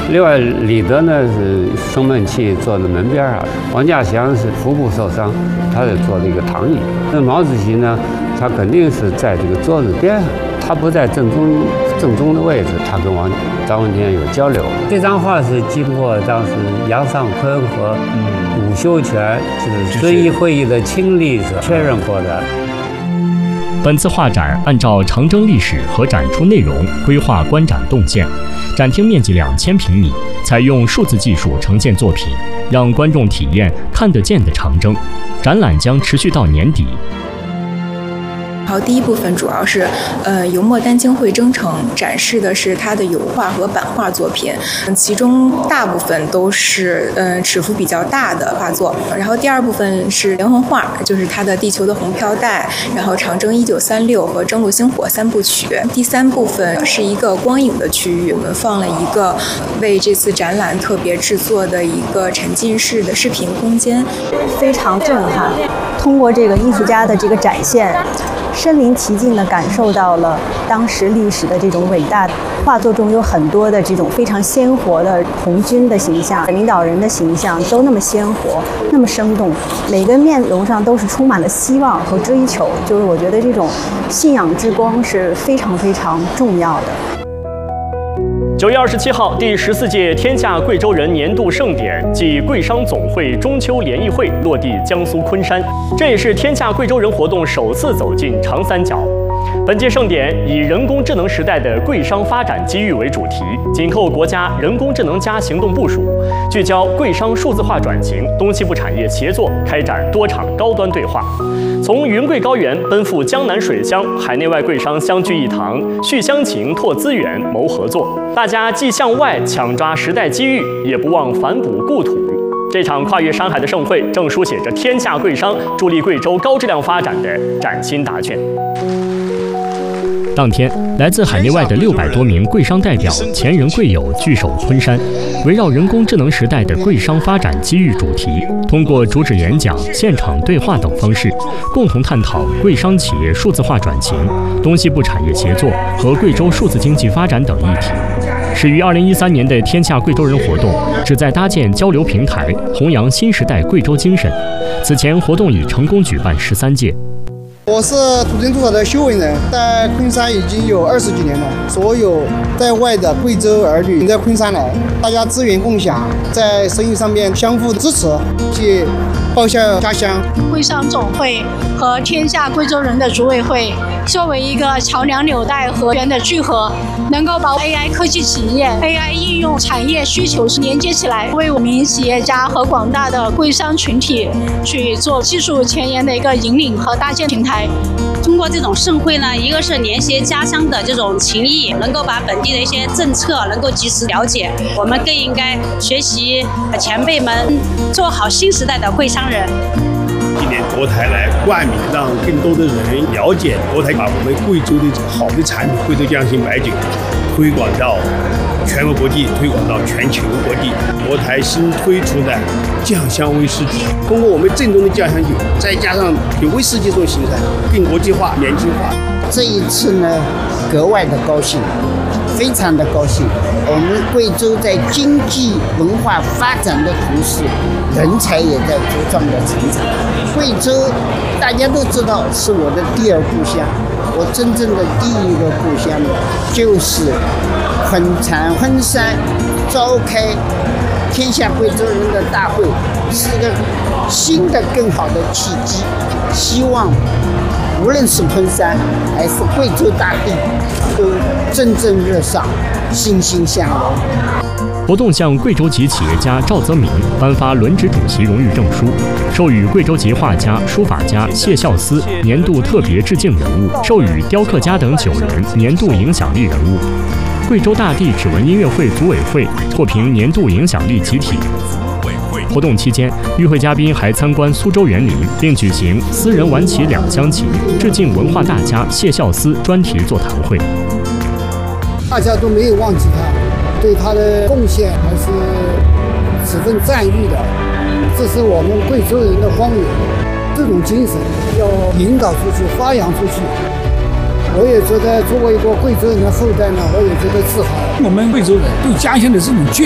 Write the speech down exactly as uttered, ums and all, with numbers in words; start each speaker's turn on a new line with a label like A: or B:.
A: 另外，李德呢是生闷气坐在门边上，王稼祥是腹部受伤，他是坐这个躺椅。那毛主席呢，他肯定是在这个桌子边上，他不在正中正中的位置，他跟王张闻天有交流。这张画是经过当时杨尚昆和伍修权是遵义会议的亲历者确认过的。
B: 本次画展按照长征历史和展出内容规划观展动线，展厅面积两千平米，采用数字技术呈现作品，让观众体验看得见的长征。展览将持续到年底。
C: 好，第一部分主要是，呃，油墨丹青绘征程展示的是他的油画和版画作品，其中大部分都是，嗯、呃，尺幅比较大的画作。然后第二部分是连环画，就是他的《地球的红飘带》，然后《长征一九三六》和《征路星火》三部曲。第三部分是一个光影的区域，我们放了一个为这次展览特别制作的一个沉浸式的视频空间，
D: 非常震撼。通过这个艺术家的这个展现，身临其境地感受到了当时历史的这种伟大。画作中有很多的这种非常鲜活的红军的形象、领导人的形象，都那么鲜活，那么生动，每个面容上都是充满了希望和追求。就是我觉得这种信仰之光是非常非常重要的。
B: 九月二十七号，第十四届天下贵州人年度盛典暨贵商总会中秋联谊会落地江苏昆山，这也是天下贵州人活动首次走进长三角。本届盛典以人工智能时代的贵商发展机遇为主题，紧扣国家人工智能加行动部署，聚焦贵商数字化转型、东西部产业协作，开展多场高端对话。从云贵高原奔赴江南水乡，海内外贵商相聚一堂，续乡情、拓资源、谋合作。大家既向外抢抓时代机遇，也不忘反哺故土。这场跨越山海的盛会，正书写着天下贵商助力贵州高质量发展的崭新答卷。当天，来自海内外的六百多名贵商代表、前人贵友聚首昆山，围绕人工智能时代的贵商发展机遇主题，通过主旨演讲、现场对话等方式，共同探讨贵商企业数字化转型、东西部产业协作和贵州数字经济发展等议题。始于二零一三年的天下贵州人活动，旨在搭建交流平台，弘扬新时代贵州精神。此前，活动已成功举办十三届。
E: 我是土生土长的修文人，在昆山已经有二十几年了。所有在外的贵州儿女在昆山来，大家资源共享，在生意上面相互支持，去报效家乡。
F: 贵商总会和天下贵州人的组委会作为一个桥梁纽带和源的聚合，能够把 A I 科技企业、A I 应用产业需求连接起来，为我们企业家和广大的贵商群体去做技术前沿的一个引领和搭建平台。
G: 通过这种盛会呢，一个是联系家乡的这种情谊，能够把本地的一些政策能够及时了解。我们更应该学习前辈们，做好新时代的贵商人。
H: 今年国台来冠名，让更多的人了解国台，把我们贵州的好的产品贵州酱香白酒推广到全国国际，推广到全球国际。国台新推出的酱香威士忌，通过我们正宗的酱香酒，再加上有威士忌这种形态，更国际化、年轻化。
I: 这一次呢，格外的高兴，非常的高兴。我们贵州在经济文化发展的同时，人才也在茁壮的成长。贵州大家都知道是我的第二故乡，我真正的第一个故乡就是昆山昆山召开天下贵州人的大会，是个新的更好的契机。希望无论是昆山还是贵州大地，都蒸蒸日上，欣欣向荣。
B: 活动向贵州籍企业家赵泽明颁发轮值主席荣誉证书，授予贵州籍画家、书法家谢孝思年度特别致敬人物，授予雕刻家等九人年度影响力人物。贵州大地指纹音乐会组委会获评年度影响力集体。活动期间，与会嘉宾还参观苏州园林，并举行私人晚起两厢情致敬文化大家谢孝思专题座谈会。
E: 大家都没有忘记他，对他的贡献还是十分赞誉的。这是我们贵州人的光荣，这种精神要引导出去、发扬出去。我也觉得，作为一个贵州人的后代呢，我也觉得自豪。
J: 我们贵州人对家乡的这种眷